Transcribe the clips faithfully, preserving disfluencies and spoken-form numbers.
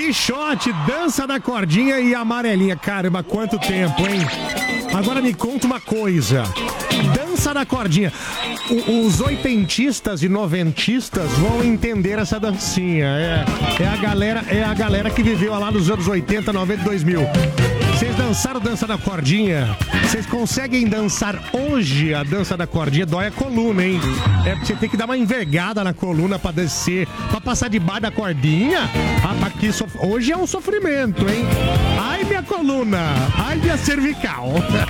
Quixote, dança da cordinha e amarelinha. Caramba, quanto tempo, hein? Agora me conta uma coisa. Dança da cordinha. O, os oitentistas e noventistas vão entender essa dancinha. É, é, a galera, é a galera que viveu lá nos anos oitenta, noventa, dois mil. Vocês dançaram dança da cordinha? Vocês conseguem dançar hoje a dança da cordinha? Dói a coluna, hein? É porque você tem que dar uma envergada na coluna pra descer, pra passar debaixo da cordinha. Ah, aqui sof... Hoje é um sofrimento, hein? Ai, minha coluna! Ai, minha cervical!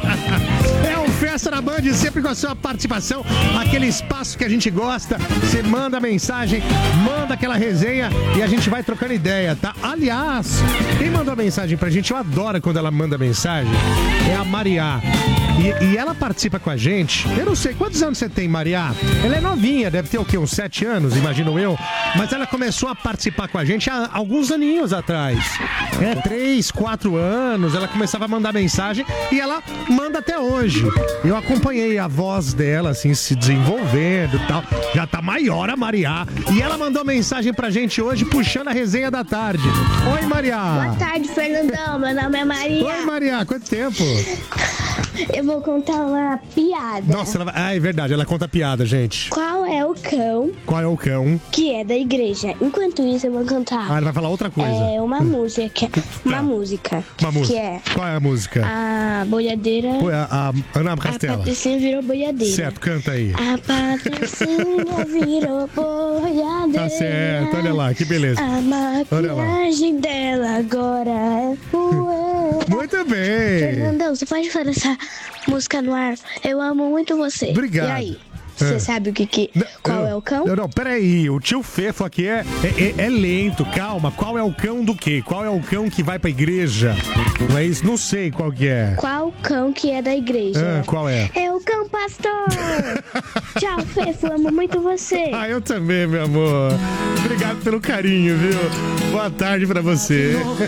É o Festa na Band, sempre com a sua participação, aquele espaço que a gente gosta. Você manda mensagem, manda aquela resenha e a gente vai trocando ideia, tá? Aliás, quem mandou a mensagem pra gente, eu adoro quando ela manda mensagem, é a Maria. E, e ela participa com a gente. Eu não sei, quantos anos você tem, Maria? Ela é novinha, deve ter o quê? Uns sete anos, imagino eu. Mas ela começou a participar com a gente há alguns aninhos atrás. É, três, quatro anos. Ela começava a mandar mensagem e ela manda até hoje. Eu acompanhei a voz dela, assim, se desenvolvendo e tal. Já tá maior a Maria. E ela mandou mensagem pra gente hoje, puxando a resenha da tarde. Oi, Maria. Boa tarde, Fernandão. Meu nome é Maria. Oi, Maria. Quanto tempo? Eu vou contar uma piada. Nossa, ela vai... ah, é verdade, ela conta piada, gente. Qual é o cão Qual é o cão? que é da igreja? Enquanto isso, eu vou cantar. Ah, ele vai falar outra coisa. É uma música. Uma Tá. música. Uma música. Que é Qual é a música? a boiadeira. Pô, a, a Ana A Castela. Patricinha virou boiadeira. Certo, canta aí. A Patricinha virou boiadeira. Tá certo, olha lá, que beleza. A maquiagem dela agora é fuê. Muito bem. Fernandão, você pode fazer essa música no ar? Eu amo muito você. Obrigado. E aí? Você É. sabe o que que... Qual Eu- é o cão? Não, não, peraí. O tio Fefo aqui é, é, é- é lento, calma. Qual é o cão do quê? Qual é o cão que vai pra igreja? Não é isso? Não sei qual que é. Qual cão que é da igreja? Ah, qual é? É o cão pastor. Tchau, Fefo. Amo muito você. Ah, eu também, meu amor. Obrigado pelo carinho, viu? Boa tarde pra você.